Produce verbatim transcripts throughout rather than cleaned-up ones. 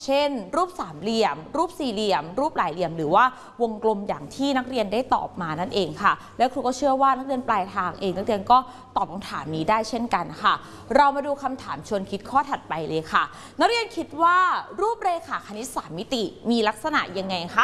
เช่นรูปสามเหลี่ยมรูปสี่เหลี่ยมรูปหลายเหลี่ยมหรือว่าวงกลมอย่างที่นักเรียนได้ตอบมานั่นเองค่ะและครูก็เชื่อว่านักเรียนปลายทางเองนักเรียนก็ตอบคำถามนี้ได้เช่นกันค่ะเรามาดูคำถามชวนคิดข้อถัดไปเลยค่ะนักเรียนคิดว่ารูปเรขาคณิตสามมิติมีลักษณะยังไงคะ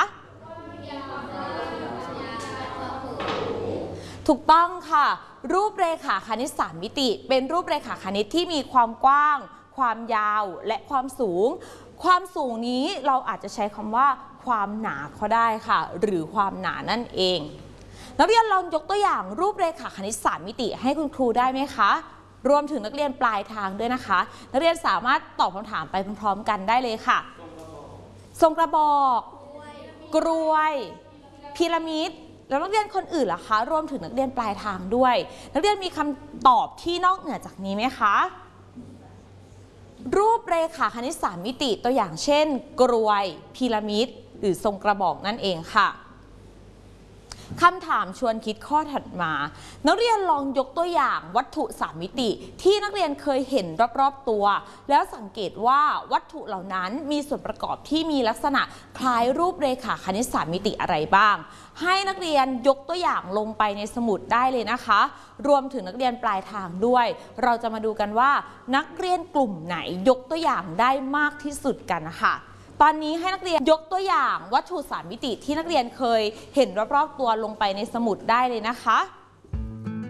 ถูกต้องค่ะรูปเรขาคณิตสามมิติเป็นรูปเรขาคณิตที่มีความกว้างความยาวและความสูงความสูงนี้เราอาจจะใช้คำว่าความหนาก็ได้ค่ะหรือความหนานั่นเองนักเรียนลองยกตัวอย่างรูปเรขาคณิตสามมิติให้คุณครูได้ไหมคะรวมถึงนักเรียนปลายทางด้วยนะคะนักเรียนสามารถตอบคำถามไปพร้อมๆกันได้เลยค่ะทรงกระบอกกรวยพีระมิดแล้วนักเรียนคนอื่นล่ะคะรวมถึงนักเรียนปลายทางด้วยนักเรียนมีคำตอบที่นอกเหนือจากนี้ไหมคะรูปเรขาคณิตสามมิติตัวอย่างเช่นกรวยพีระมิดหรือทรงกระบอกนั่นเองค่ะคำถามชวนคิดข้อถัดมานักเรียนลองยกตัวอย่างวัตถุสามมิติที่นักเรียนเคยเห็นรอบๆตัวแล้วสังเกตว่าวัตถุเหล่านั้นมีส่วนประกอบที่มีลักษณะคล้ายรูปเรขาคณิตสามมิติอะไรบ้างให้นักเรียนยกตัวอย่างลงไปในสมุดได้เลยนะคะรวมถึงนักเรียนปลายทางด้วยเราจะมาดูกันว่านักเรียนกลุ่มไหนยกตัวอย่างได้มากที่สุดกันนะคะตอนนี้ให้นักเรียนยกตัวอย่างวัตถุสามมิติที่นักเรียนเคยเห็นรอบๆตัวลงไปในสมุดได้เลยนะคะ